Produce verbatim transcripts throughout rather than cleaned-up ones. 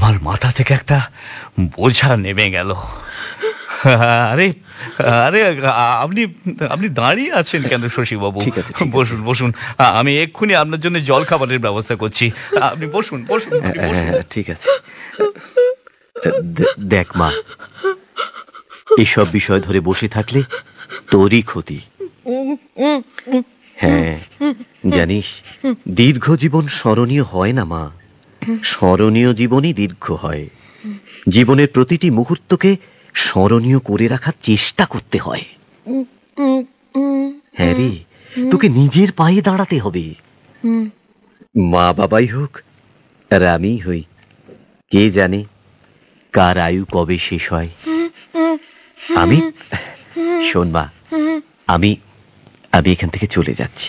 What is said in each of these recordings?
আমার মাথা থেকে একটা বোঝা নেমে গেল। আরে আরে আপনি আপনি দাঁড়িয়ে আছেন কেন শশীবাবু? বসুন বসুন, আমি এক্ষুনি আপনার জন্য জল খাবারের ব্যবস্থা করছি। আপনি বসুন বসুন। ঠিক আছে। দেখ মা, এসব বিষয় ধরে বসে থাকলে তোরই ক্ষতি। হ্যাঁ জানিস, দীর্ঘ জীবন স্মরণীয় হয় না মা, স্মরণীয় জীবনই দীর্ঘ হয়। জীবনের প্রতিটি মুহূর্তকে স্মরণীয় করে রাখার চেষ্টা করতে হয়। হ্যাঁ রে, তোকে নিজের পায়ে দাঁড়াতে হবে। মা বাবাই হোক আর আমি হই, কে জানে কার আয়ু কবে শেষ হয়। আমি শোন মা, আমি আমি এখান থেকে চলে যাচ্ছি।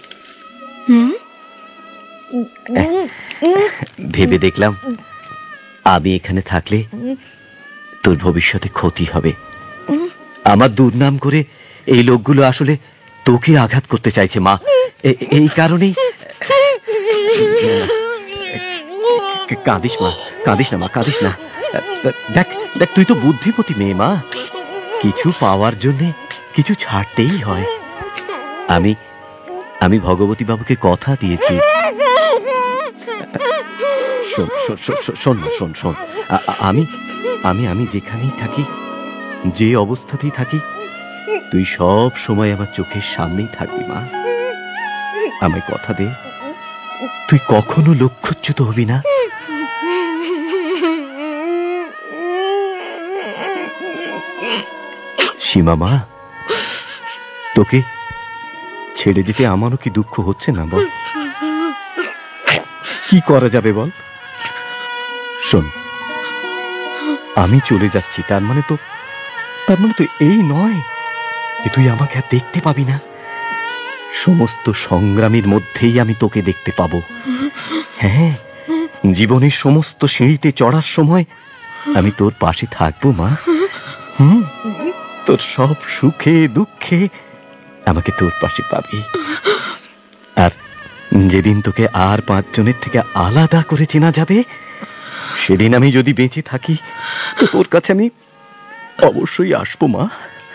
ভেবে দেখলাম আমি এখানে থাকলে তোর ভবিষ্যতে ক্ষতি হবে। আমার দুর্নাম করে এই লোকগুলো আসলে তোকে আঘাত করতে চাইছে মা। এই কারণেই। কাঁদিস মা, কাঁদিস না মা, কাঁদিস না। দেখ দেখ তুই তো বুদ্ধিমতী মেয়ে মা, কিছু পাওয়ার জন্যে কিছু ছাড়তেই হয়। আমি আমি ভগবতী বাবুকে কথা দিয়েছি। শোন শোন শোন শোন আমি আমি আমি যেখানেই থাকি, যে অবস্থাতেই থাকি, তুই সব সময় আমার চোখের সামনেই থাকবি মা। আমায় কথা দে, তুই কখনো লক্ষ্যচ্যুত হবি না। সীমা মা, তোকে ছেড়ে যেতে আমারও কি দুঃখ হচ্ছে না বল? কি করা যাবে বল? শোন, আমি চলে যাচ্ছি, তার মানে তো তার মানে তো এই নয় যে তুই আমাকে আর দেখতে পাবি না। সমস্ত সংগ্রামের মধ্যেই আমি তোকে দেখতে পাবো। হ্যাঁ, জীবনের সমস্ত সিঁড়িতে চড়ার সময় আমি তোর পাশে থাকবো মা। হুম, তোর সব সুখে দুঃখে আমাকে তোর পাশে পাবি। আর যেদিন তোকে আর পাঁচজনের থেকে আলাদা করে চেনা যাবে, সেদিন আমি যদি বেঁচে থাকি, তোর কাছে আমি অবশ্যই আসবো মা।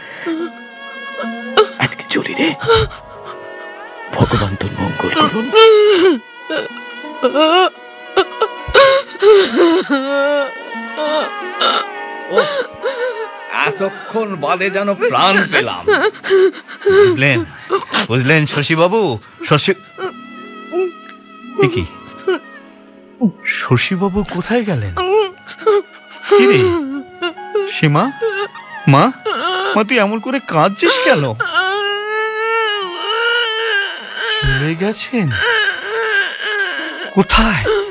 আজকে চলি রে, ভগবান তোর মঙ্গল করুন। এতক্ষণ বাদে যেন প্রাণ পেলাম। বুঝলেন বুঝলেন শশীবাবু? শশী কি শশীবাবু কোথায় গেলেন? সীমা, মা মা তুই এমন করে কাঁদছিস কেন? চলে গেছেন? কোথায়?